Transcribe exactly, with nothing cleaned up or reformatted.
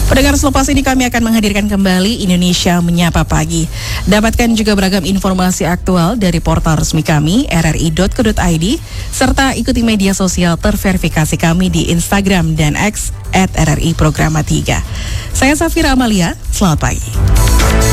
Pendengar, selepas ini kami akan menghadirkan kembali Indonesia Menyapa Pagi. Dapatkan juga beragam informasi aktual dari portal resmi kami r r i dot co dot i d serta ikuti media sosial terverifikasi kami di Instagram dan X at R R I Programa tiga. Saya Safira Amalia, selamat pagi.